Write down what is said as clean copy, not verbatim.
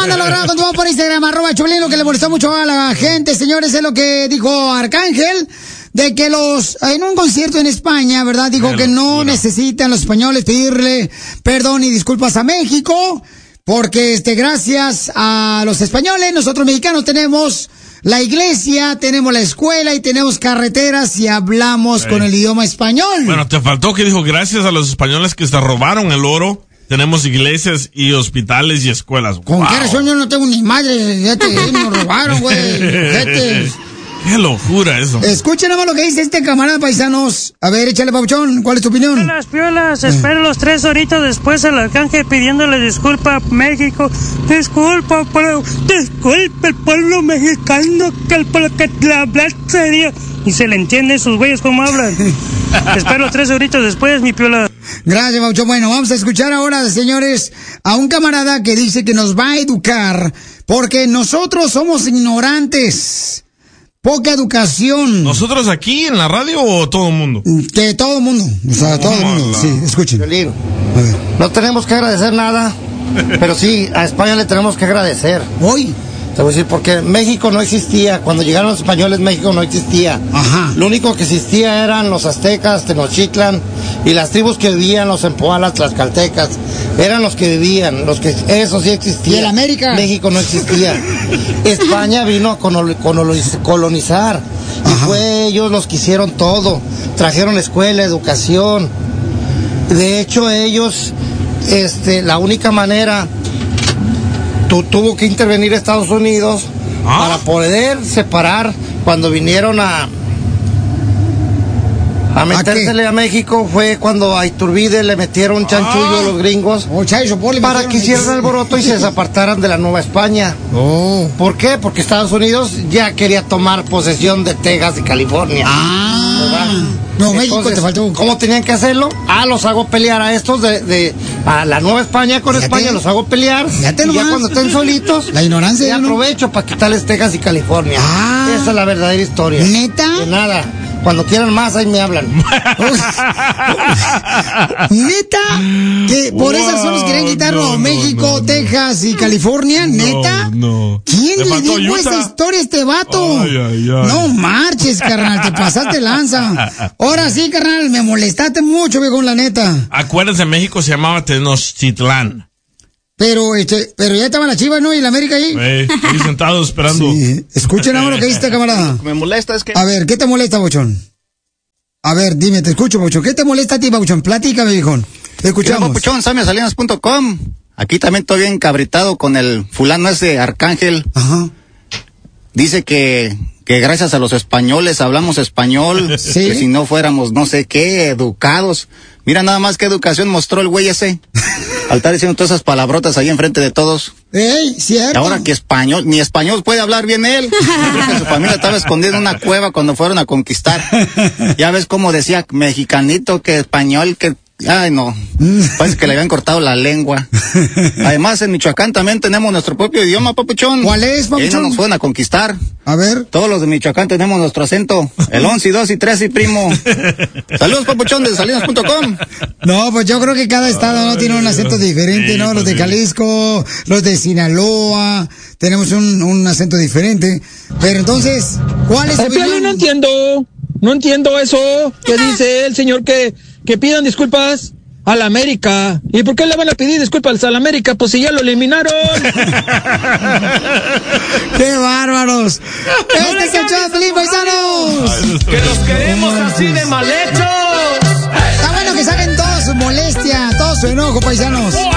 mándalo grabado con tu voz por Instagram, @Choplin. Lo que le molestó mucho a la gente, señores, es lo que dijo Arcángel, de que en un concierto en España, ¿verdad? Dijo que no necesitan los españoles pedirle perdón y disculpas a México, porque gracias a los españoles, nosotros mexicanos tenemos la iglesia, tenemos la escuela y tenemos carreteras y hablamos con el idioma español. Bueno, te faltó que dijo gracias a los españoles que se robaron el oro. Tenemos iglesias y hospitales y escuelas. ¿Con qué razón yo no tengo ni madre? Nos robaron, güey. Qué locura eso. Escuchen nomás lo que dice este camarada, paisanos. A ver, échale, Papuchón, ¿cuál es tu opinión? Piolas, espero los 3 horitas después al Arcángel pidiéndole disculpa a México. Disculpa el pueblo mexicano que la habla serio. Y se le entiende sus güeyes cómo hablan. Espero 3 horitas después, mi piola. Gracias, Papuchón. Bueno, vamos a escuchar ahora, señores, a un camarada que dice que nos va a educar porque nosotros somos ignorantes. Poca educación. ¿Nosotros aquí en la radio o todo el mundo? Que todo el mundo. O sea, todo el mundo. Sí, escuchen. Violín, no tenemos que agradecer nada, pero sí, a España le tenemos que agradecer. Hoy. Te voy a decir, porque México no existía. Cuando llegaron los españoles, México no existía. Ajá. Lo único que existía eran los aztecas, Tenochtitlan, y las tribus que vivían, los empoalas, tlaxcaltecas. Eran los que vivían, eso sí existía. ¿Y en América? México no existía. España vino a colonizar. Y fue ellos los que hicieron todo. Trajeron escuela, educación. De hecho, ellos, la única manera... tuvo que intervenir Estados Unidos para poder separar cuando vinieron a metérsele a México. Fue cuando a Iturbide le metieron chanchullo a los gringos para que hicieran alboroto y se desapartaran de la Nueva España. ¿Por qué? Porque Estados Unidos ya quería tomar posesión de Texas y California. No, México te faltó. ¿Cómo tenían que hacerlo? Los hago pelear a estos a la Nueva España con España, los hago pelear. Y ya cuando estén solitos, la ignorancia. Y aprovecho para quitarles Texas y California. Esa es la verdadera historia. ¿Neta? De nada. Cuando quieran más, ahí me hablan. ¿Neta? ¿Que por esas zonas querían quitarlo México, Texas y California? ¿Neta? No. ¿Quién le dijo esa historia a este vato? No marches, carnal, te pasaste lanza. Ahora sí, carnal, me molestaste mucho, viejo, la neta. Acuérdense, México se llamaba Tenochtitlán. Pero ya estaban las Chivas, ¿no? Y la América ahí. Ahí sentados esperando. Sí. Escuchen ahora lo que dice este camarada. Me molesta es que... A ver, ¿qué te molesta, Bochón? A ver, dime, te escucho, Bochón. ¿Qué te molesta a ti, Bochón? Platícame, viejón. Te escuchamos. Bochón, samiasalinas.com. Aquí también estoy bien cabritado con el fulano ese Arcángel. Ajá. Dice que gracias a los españoles hablamos español. Sí. Que si no fuéramos no sé qué, educados. Mira nada más qué educación mostró el güey ese. Al estar diciendo todas esas palabrotas ahí enfrente de todos. ¡Ey, cierto! Y ahora que ni español puede hablar bien él. Creo que su familia estaba escondida en una cueva cuando fueron a conquistar. Ya ves cómo decía mexicanito, que español, que... Ay, no. Parece que le habían cortado la lengua. Además, en Michoacán también tenemos nuestro propio idioma, papuchón. ¿Cuál es, papuchón? Y no nos fueron a conquistar. A ver. Todos los de Michoacán tenemos nuestro acento. El 11, 2 y 3 y primo. Saludos, papuchón, de salinas.com. No, pues yo creo que cada estado no tiene un acento diferente, ¿no? Los de Jalisco, los de Sinaloa, tenemos un acento diferente. Pero entonces, ¿cuál es tu opinión? No entiendo eso que dice el señor que pidan disculpas a la América. ¿Y por qué le van a pedir disculpas a la América? Pues si ya lo eliminaron. ¡Qué bárbaros! ¡Este es el show de Pelín, paisanos! ¡Que los queremos así de mal hechos! Está bueno que saquen toda su molestia, todo su enojo, paisanos.